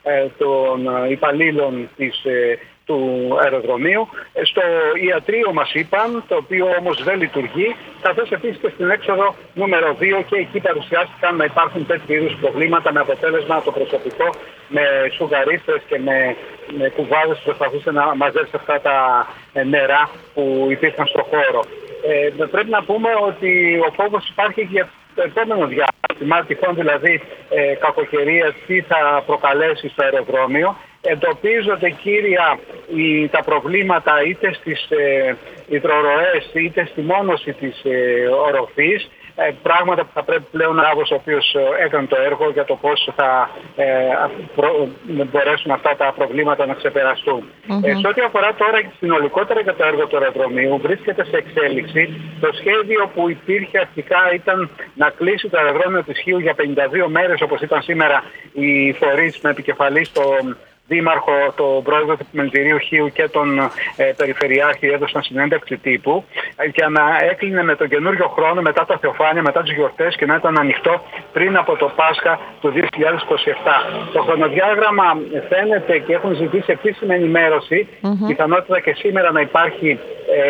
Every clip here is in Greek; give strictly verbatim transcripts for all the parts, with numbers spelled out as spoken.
των υπαλλήλων της, του αεροδρομίου. Στο ιατρείο μας είπαν, το οποίο όμως δεν λειτουργεί, καθώς επίσης και στην έξοδο νούμερο δύο, και εκεί παρουσιάστηκαν να υπάρχουν τέτοιου είδους προβλήματα, με αποτέλεσμα το προσωπικό με σουγαρίστρες και με, με κουβάδες που προσπαθούσε να μαζέψει αυτά τα νερά που υπήρχαν στο χώρο. Ε, πρέπει να πούμε ότι ο φόβος υπάρχει για το επόμενο διάστημα, τυχόν δηλαδή ε, κακοκαιρία, τι θα προκαλέσει στο αεροδρόμιο. Εντοπίζονται κύρια οι, τα προβλήματα είτε στις ε, υδροροές είτε στη μόνωση της ε, οροφής, ε, πράγματα που θα πρέπει πλέον να λάβω, ο οποίος έκανε το έργο για το πώς θα ε, προ, μπορέσουν αυτά τα προβλήματα να ξεπεραστούν. Mm-hmm. Ε, σε ό,τι αφορά τώρα συνολικότερα για το έργο του αεροδρομίου, βρίσκεται σε εξέλιξη. Το σχέδιο που υπήρχε αρχικά ήταν να κλείσει το αεροδρόμιο της Χίου για πενήντα δύο μέρες, όπως ήταν σήμερα οι φορείς, με επικεφαλή στον Δήμαρχο, τον πρόεδρο του Επιμελητηρίου Χίου και τον ε, Περιφερειάρχη, έδωσαν συνέντευξη τύπου για να έκλεινε με τον καινούριο χρόνο, μετά τα Θεοφάνεια, μετά τις γιορτές, και να ήταν ανοιχτό πριν από το Πάσχα του δύο χιλιάδες είκοσι επτά. Το χρονοδιάγραμμα φαίνεται, και έχουν ζητήσει επίσημη ενημέρωση, mm-hmm. πιθανότητα και σήμερα να υπάρχει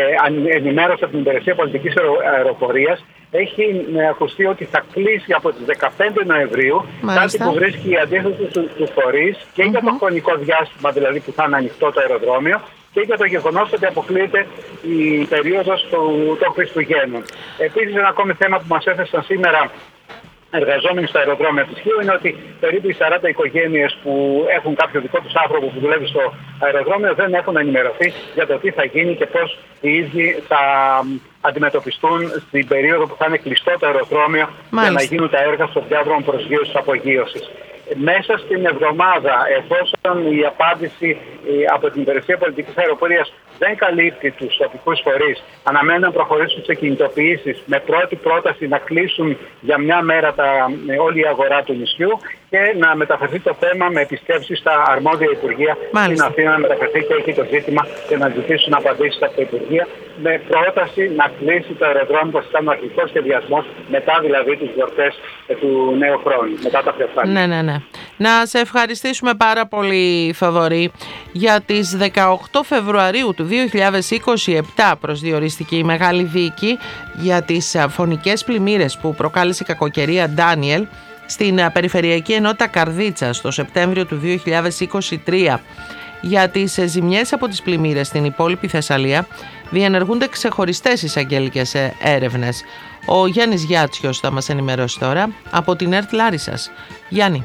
ε, ενημέρωση από την Υπηρεσία Πολιτικής Αεροπορίας. Έχει ακουστεί ότι θα κλείσει από τις δεκαπέντε Νοεμβρίου, Μάλιστα. κάτι που βρίσκει η αντίθεση του, του φορείς και mm-hmm. για το χρονικό διάστημα δηλαδή που θα είναι ανοιχτό το αεροδρόμιο, και για το γεγονός ότι αποκλείεται η περίοδος του, των Χριστουγέννων. Επίσης, ένα ακόμη θέμα που μας έθεσαν σήμερα εργαζόμενοι στο αεροδρόμιο της Χίου είναι ότι περίπου οι σαράντα οικογένειες που έχουν κάποιο δικό τους άνθρωπο που δουλεύει στο αεροδρόμιο δεν έχουν ενημερωθεί για το τι θα γίνει και πώς οι ίδιοι θα αντιμετωπιστούν στην περίοδο που θα είναι κλειστό το αεροδρόμιο. Μάλιστα. Για να γίνουν τα έργα στο διάδρομο προσγείωσης απογείωσης. Μέσα στην εβδομάδα, εφόσον η απάντηση από την Υπηρεσία Πολιτικής Αεροπορίας δεν καλύπτει τους τοπικούς φορείς, αναμένουν να προχωρήσουν σε κινητοποιήσεις με πρώτη πρόταση να κλείσουν για μια μέρα τα, όλη η αγορά του νησιού και να μεταφερθεί το θέμα με επισκέψεις στα αρμόδια Υπουργεία. Μάλιστα. Στην Αθήνα να μεταφερθεί και εκεί το ζήτημα και να ζητήσουν απαντήσεις από τα Υπουργεία, με πρόταση να κλείσει το αεροδρόμιο που ήταν ο αρχικός σχεδιασμός, μετά δηλαδή τις γιορτές του νέου χρόνου, μετά τα Θεοφάνεια. Ναι, ναι, ναι. Να σε ευχαριστήσουμε πάρα πολύ, Θοδωρή. Για τις δεκαοκτώ Φεβρουαρίου του δύο χιλιάδες είκοσι επτά προσδιορίστηκε η μεγάλη δίκη για τις φωνικές πλημμύρες που προκάλεσε η κακοκαιρία Ντάνιελ στην Περιφερειακή Ενότητα Καρδίτσας το Σεπτέμβριο του δύο χιλιάδες είκοσι τρία. Για τις ζημιές από τις πλημμύρες στην υπόλοιπη Θεσσαλία διενεργούνται ξεχωριστές εισαγγελικές έρευνες. Ο Γιάννης Γιάτσιος θα μας ενημερώσει τώρα από την ΕΡΤ Λάρισσας. Γιάννη.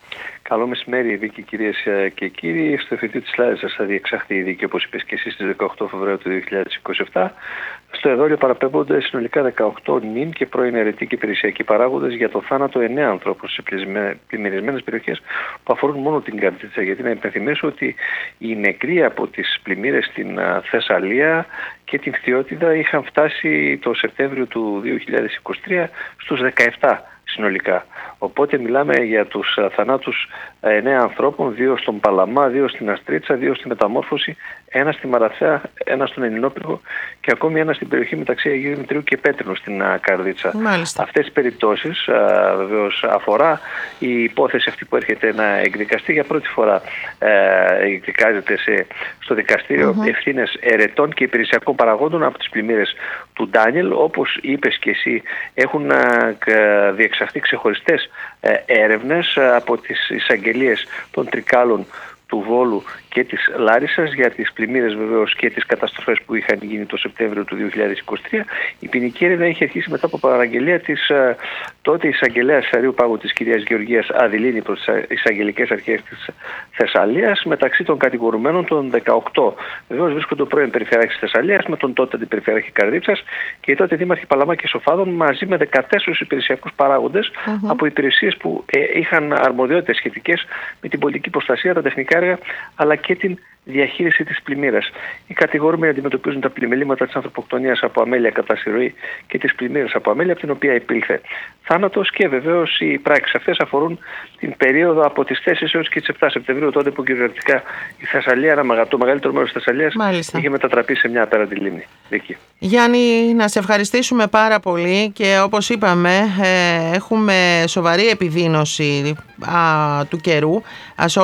Καλό μεσημέρι, Βίκη, κυρίες και κύριοι. Στο εφετείο της Λάρισσας θα διεξαχθεί η δίκη, όπως είπες και εσύ, στις δεκαοκτώ Φεβρουαρίου του δύο χιλιάδες είκοσι επτά. Στο εδόλιο παραπέμπονται συνολικά δεκαοκτώ νυν και πρώην αιρετοί και υπηρεσιακοί παράγοντες για το θάνατο εννέα ανθρώπων σε πλημμυρισμένες περιοχές που αφορούν μόνο την Καρδίτσα. Γιατί να υπενθυμίσω ότι οι νεκροί από τις πλημμύρες στην Θεσσαλία και την Χθιώτιδα είχαν φτάσει το Σεπτέμβριο του δύο χιλιάδες είκοσι τρία στους δεκαεπτά συνολικά. Οπότε μιλάμε για τους θανάτους εννέα ανθρώπων, δύο στον Παλαμά, δύο στην Αστρίτσα, δύο στη Μεταμόρφωση, ένα στη Μαραθέα, ένα στον Ελληνόπυργο και ακόμη ένα στην περιοχή μεταξύ Αγίου Δημητρίου και Πέτρινου στην Καρδίτσα. Μάλιστα. Αυτές τις περιπτώσεις βεβαίως αφορά η υπόθεση αυτή που έρχεται να εκδικαστεί για πρώτη φορά. Ε, εκδικάζεται σε, στο δικαστήριο mm-hmm. ευθύνες ερετών και υπηρεσιακών παραγόντων από τις πλημμύρες του Ντάνιελ. Όπως είπες και εσύ, έχουν διεξαχθεί ξεχωριστές έρευνες από τις εισαγγελίες των Τρικάλων, του Βόλου και της Λάρισσας για τις πλημμύρες βεβαίως και τις καταστροφές που είχαν γίνει το Σεπτέμβριο του δύο χιλιάδες είκοσι τρία. Η ποινική έρευνα είχε αρχίσει μετά από παραγγελία της τότε εισαγγελέας Αρείου Πάγου της κυρίας Γεωργίας Αδηλίνη προς τις εισαγγελικές αρχές της Θεσσαλίας. Μεταξύ των κατηγορουμένων των δεκαοκτώ βεβαίως βρίσκονται ο πρώην Περιφερειάρχης της Θεσσαλίας με τον τότε Αντιπεριφερειάρχη Καρδίτσας και οι τότε δήμαρχοι Παλαμά και Σοφάδων, μαζί με δεκατέσσερις υπηρεσιακούς παράγοντες mm-hmm. από υπηρεσίες που ε, είχαν αρμοδιότητες σχετικές με την πολιτική προστασία, τα τεχνικά έργα αλλά και την διαχείριση της πλημμύρας. Οι κατηγορούμενοι αντιμετωπίζουν τα πλημμυλήματα της ανθρωποκτονίας από αμέλεια κατά συρροή και τις πλημμύρες από αμέλεια, από την οποία υπήλθε θάνατος, και βεβαίως οι πράξεις αυτές αφορούν την περίοδο από τις τέσσερις έως και τις επτά Σεπτεμβρίου, τότε που κυριολεκτικά η Θεσσαλία, το μεγαλύτερο μέρος της Θεσσαλίας, Μάλιστα. είχε μετατραπεί σε μια απέραντη λίμνη. Εκεί. Γιάννη, να σε ευχαριστήσουμε πάρα πολύ και όπως είπαμε ε, έχουμε σοβαρή επιδείνωση α, του καιρού.